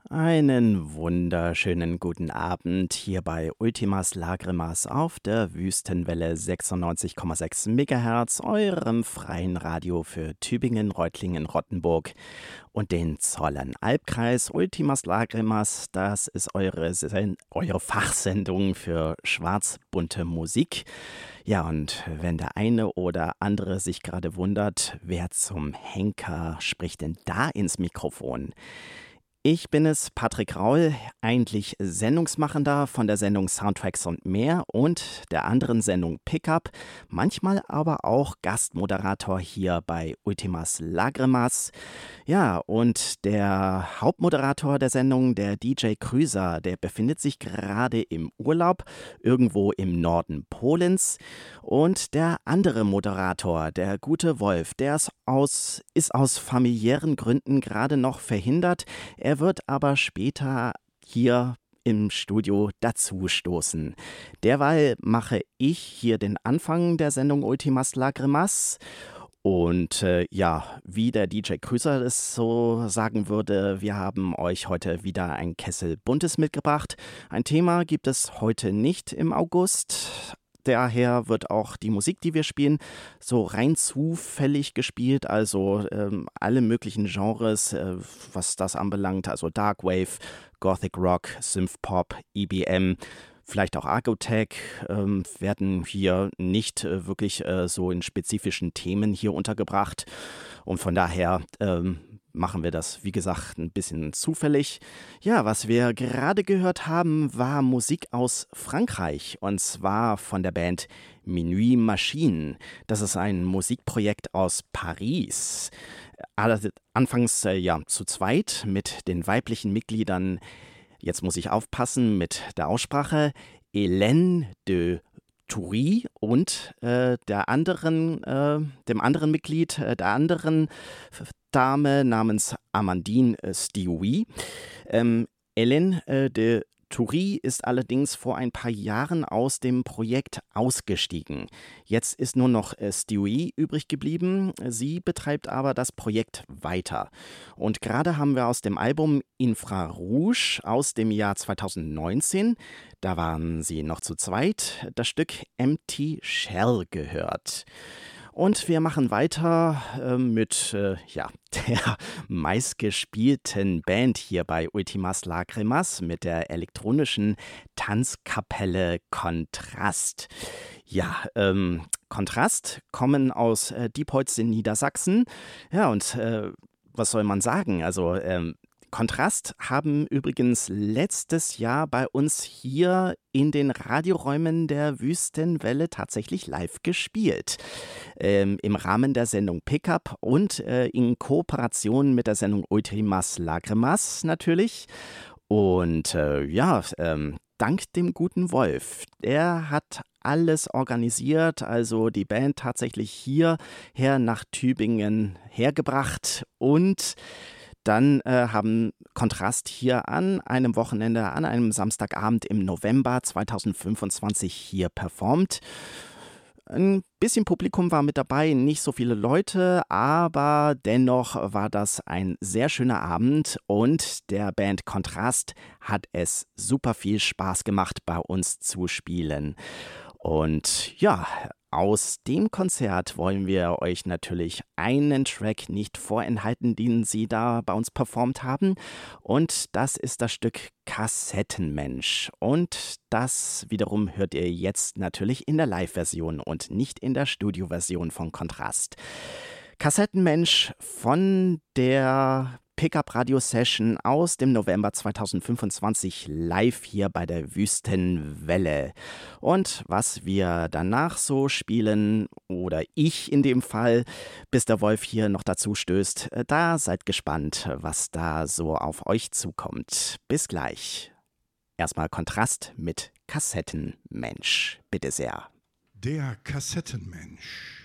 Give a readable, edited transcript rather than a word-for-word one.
Einen wunderschönen guten Abend hier bei Ultimas Lagrimas auf der Wüstenwelle 96,6 MHz, eurem freien Radio für Tübingen, Reutlingen, Rottenburg und den Zollernalbkreis. Ultimas Lagrimas, das ist eure Fachsendung für schwarzbunte Musik. Ja, und wenn der eine oder andere sich gerade wundert, wer zum Henker spricht denn da ins Mikrofon? Ich bin es, Patrick Raul, eigentlich Sendungsmachender von der Sendung Soundtracks und mehr und der anderen Sendung Pickup, manchmal aber auch Gastmoderator hier bei Ultimas Lagrimas. Ja, und der Hauptmoderator der Sendung, der DJ Krüser, der befindet sich gerade im Urlaub irgendwo im Norden Polens. Und der andere Moderator, der gute Wolf, ist aus familiären Gründen gerade noch verhindert. Er wird aber später hier im Studio dazustoßen. Derweil mache ich hier den Anfang der Sendung Ultimas Lagrimas. Und ja, wie der DJ Krüser es so sagen würde, wir haben euch heute wieder ein Kessel Buntes mitgebracht. Ein Thema gibt es heute nicht im August. Daher wird auch die Musik, die wir spielen, so rein zufällig gespielt. Also alle möglichen Genres, was das anbelangt. Also Darkwave, Gothic Rock, Synthpop, EBM. Vielleicht auch Argotech werden hier nicht wirklich so in spezifischen Themen hier untergebracht. Und von daher machen wir das, wie gesagt, ein bisschen zufällig. Ja, was wir gerade gehört haben, war Musik aus Frankreich. Und zwar von der Band Minuit Machine. Das ist ein Musikprojekt aus Paris. Anfangs ja zu zweit mit den weiblichen Mitgliedern. Jetzt muss ich aufpassen mit der Aussprache. Hélène de Toury und dem anderen Mitglied, der anderen Dame namens Amandine Stioui. Hélène de Toury ist allerdings vor ein paar Jahren aus dem Projekt ausgestiegen. Jetzt ist nur noch Stioui übrig geblieben. Sie betreibt aber das Projekt weiter. Und gerade haben wir aus dem Album Infrarouge aus dem Jahr 2019, da waren sie noch zu zweit, das Stück Empty Shell gehört. Und wir machen weiter mit ja, der meistgespielten Band hier bei Ultimas Lagrimas, mit der elektronischen Tanzkapelle Kontrast. Ja, Kontrast kommen aus Diepholz in Niedersachsen. Ja, und was soll man sagen? Also Kontrast haben übrigens letztes Jahr bei uns hier in den Radioräumen der Wüstenwelle tatsächlich live gespielt. Im Rahmen der Sendung Pickup und in Kooperation mit der Sendung Ultimas Lagrimas natürlich. Und ja, dank dem guten Wolf. Der hat alles organisiert, also die Band tatsächlich hierher nach Tübingen hergebracht und dann haben Kontrast hier an einem Wochenende, an einem Samstagabend im November 2025 hier performt. Ein bisschen Publikum war mit dabei, nicht so viele Leute, aber dennoch war das ein sehr schöner Abend und der Band Kontrast hat es super viel Spaß gemacht, bei uns zu spielen. Und ja, aus dem Konzert wollen wir euch natürlich einen Track nicht vorenthalten, den sie da bei uns performt haben. Und das ist das Stück Kassettenmensch. Und das wiederum hört ihr jetzt natürlich in der Live-Version und nicht in der Studio-Version von Kontrast. Kassettenmensch von der Pickup-Radio-Session aus dem November 2025 live hier bei der Wüstenwelle. Und was wir danach so spielen, oder ich in dem Fall, bis der Wolf hier noch dazu stößt, da seid gespannt, was da so auf euch zukommt. Bis gleich. Erstmal Kontrast mit Kassettenmensch. Bitte sehr. Der Kassettenmensch.